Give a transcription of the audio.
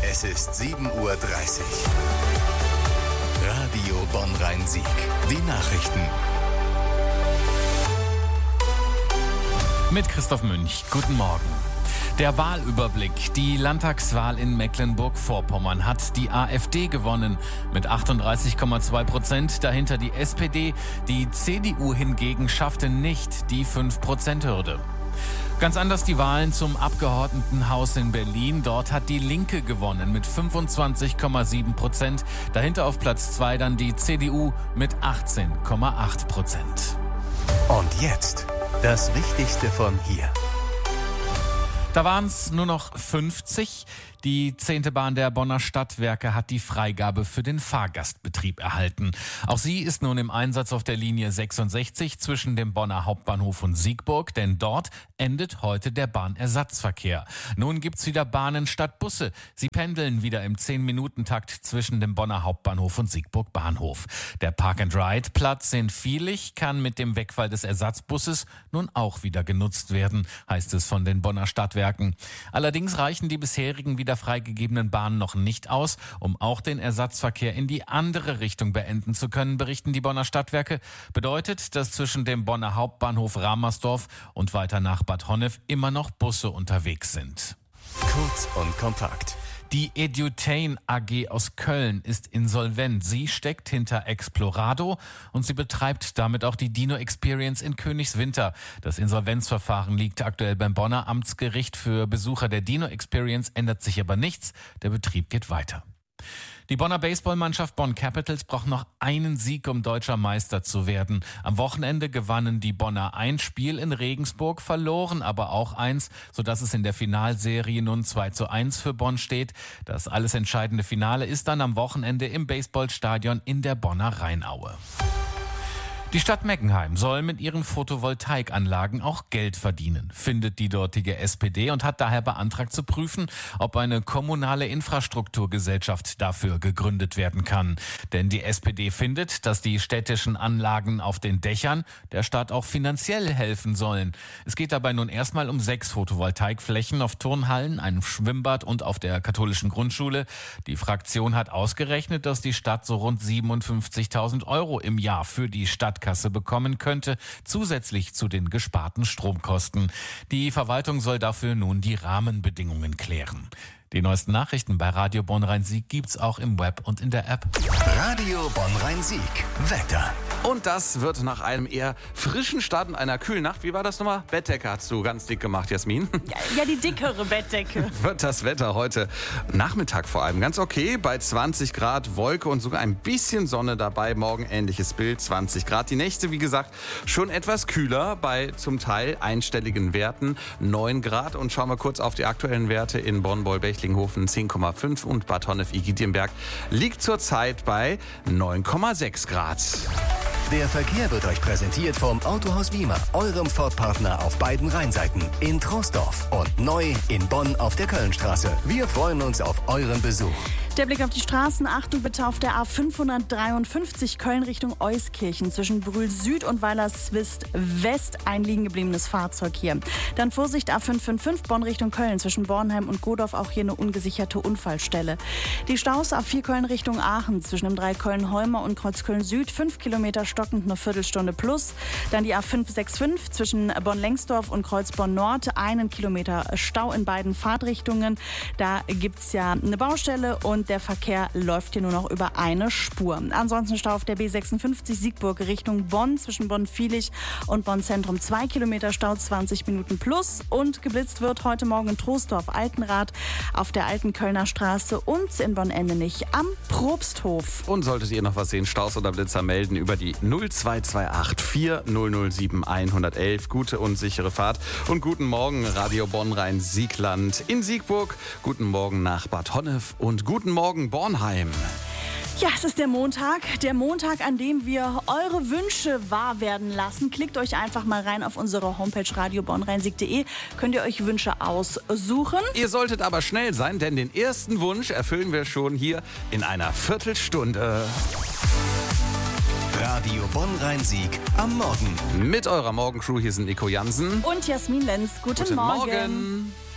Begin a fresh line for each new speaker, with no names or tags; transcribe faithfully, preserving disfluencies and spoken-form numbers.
Es ist sieben Uhr dreißig. Radio Bonn-Rhein-Sieg. Die Nachrichten.
Mit Christoph Münch. Guten Morgen. Der Wahlüberblick. Die Landtagswahl in Mecklenburg-Vorpommern hat die AfD gewonnen mit achtunddreißig Komma zwei Prozent. Dahinter die S P D. Die C D U hingegen schaffte nicht die fünf Prozent Hürde. Ganz anders die Wahlen zum Abgeordnetenhaus in Berlin. Dort hat die Linke gewonnen mit fünfundzwanzig Komma sieben Prozent. Dahinter auf Platz zwei dann die C D U mit achtzehn Komma acht Prozent.
Und jetzt das Wichtigste von hier.
Da waren es nur noch fünfzig. Die zehnte Bahn der Bonner Stadtwerke hat die Freigabe für den Fahrgastbetrieb erhalten. Auch sie ist nun im Einsatz auf der Linie sechsundsechzig zwischen dem Bonner Hauptbahnhof und Siegburg, denn dort endet heute der Bahnersatzverkehr. Nun gibt's wieder Bahnen statt Busse. Sie pendeln wieder im zehn-Minuten-Takt zwischen dem Bonner Hauptbahnhof und Siegburg Bahnhof. Der Park-and-Ride-Platz in Viehlich kann mit dem Wegfall des Ersatzbusses nun auch wieder genutzt werden, heißt es von den Bonner Stadtwerken. Allerdings reichen die bisherigen wieder freigegebenen Bahnen noch nicht aus, um auch den Ersatzverkehr in die andere Richtung beenden zu können, berichten die Bonner Stadtwerke. Bedeutet, dass zwischen dem Bonner Hauptbahnhof Ramersdorf und weiter nach Bad Honnef immer noch Busse unterwegs sind.
Kurz und kompakt.
Die Edutain A G aus Köln ist insolvent. Sie steckt hinter Explorado und sie betreibt damit auch die Dino Experience in Königswinter. Das Insolvenzverfahren liegt aktuell beim Bonner Amtsgericht. Für Besucher der Dino Experience ändert sich aber nichts. Der Betrieb geht weiter. Die Bonner Baseballmannschaft Bonn Capitals braucht noch einen Sieg, um deutscher Meister zu werden. Am Wochenende gewannen die Bonner ein Spiel in Regensburg, verloren aber auch eins, sodass es in der Finalserie nun zwei zu eins für Bonn steht. Das alles entscheidende Finale ist dann am Wochenende im Baseballstadion in der Bonner Rheinaue. Die Stadt Meckenheim soll mit ihren Photovoltaikanlagen auch Geld verdienen, findet die dortige S P D und hat daher beantragt zu prüfen, ob eine kommunale Infrastrukturgesellschaft dafür gegründet werden kann. Denn die S P D findet, dass die städtischen Anlagen auf den Dächern der Stadt auch finanziell helfen sollen. Es geht dabei nun erstmal um sechs Photovoltaikflächen auf Turnhallen, einem Schwimmbad und auf der katholischen Grundschule. Die Fraktion hat ausgerechnet, dass die Stadt so rund siebenundfünfzigtausend Euro im Jahr für die Stadt Kasse bekommen könnte, zusätzlich zu den gesparten Stromkosten. Die Verwaltung soll dafür nun die Rahmenbedingungen klären. Die neuesten Nachrichten bei Radio Bonn-Rhein-Sieg gibt's auch im Web und in der App.
Radio Bonn-Rhein-Sieg. Wetter.
Und das wird nach einem eher frischen Start und einer kühlen Nacht. Wie war das nochmal? Bettdecke hast du ganz dick gemacht, Jasmin.
Ja, ja, die dickere Bettdecke.
Wird das Wetter heute Nachmittag vor allem ganz okay. Bei zwanzig Grad, Wolke und sogar ein bisschen Sonne dabei. Morgen ähnliches Bild, zwanzig Grad. Die Nächte, wie gesagt, schon etwas kühler bei zum Teil einstelligen Werten. neun Grad. Und schauen wir kurz auf die aktuellen Werte in Bonn-Boll-Bechlinghofen zehn Komma fünf und Bad Honnef-Igidienberg liegt zurzeit bei neun Komma sechs Grad.
Der Verkehr wird euch präsentiert vom Autohaus Wiemer, eurem Ford-Partner auf beiden Rheinseiten, in Troisdorf und neu in Bonn auf der Kölnstraße. Wir freuen uns auf euren Besuch.
Der Blick auf die Straßen. Achtung bitte auf der A fünfhundertdreiundfünfzig Köln Richtung Euskirchen. Zwischen Brühl Süd und Weilerswist West ein liegen gebliebenes Fahrzeug hier. Dann Vorsicht A fünf fünf fünf Bonn Richtung Köln. Zwischen Bornheim und Godorf auch hier eine ungesicherte Unfallstelle. Die Staus A vier Köln Richtung Aachen. Zwischen dem drei Köln-Holmer und Kreuzköln Süd. fünf Kilometer stockend, eine Viertelstunde plus. Dann die A fünf sechs fünf zwischen Bonn-Lengsdorf und Kreuzborn Nord. Einen Kilometer Stau in beiden Fahrtrichtungen. Da gibt's ja eine Baustelle und der Verkehr läuft hier nur noch über eine Spur. Ansonsten Stau auf der B sechsundfünfzig Siegburg Richtung Bonn zwischen Bonn-Viehlich und Bonn-Zentrum. Zwei Kilometer Stau, zwanzig Minuten plus. Und geblitzt wird heute Morgen in Troisdorf-Altenrad auf der Alten Kölner Straße und in Bonn-Endenich am Probsthof.
Und solltet ihr noch was sehen, Staus oder Blitzer melden über die null zwei zwei acht vier null null sieben eins eins eins. Gute und sichere Fahrt und guten Morgen Radio Bonn-Rhein-Siegland in Siegburg. Guten Morgen nach Bad Honnef und guten Morgen Bornheim.
Ja, es ist der Montag, der Montag, an dem wir eure Wünsche wahr werden lassen. Klickt euch einfach mal rein auf unsere Homepage radio bonn rhein sieg punkt de. Könnt ihr euch Wünsche aussuchen.
Ihr solltet aber schnell sein, denn den ersten Wunsch erfüllen wir schon hier in einer Viertelstunde.
Radio Bonn-Rhein-Sieg am Morgen.
Mit eurer Morgencrew, hier sind Nico Jansen
und Jasmin Lenz. Guten,
Guten
Morgen.
Morgen.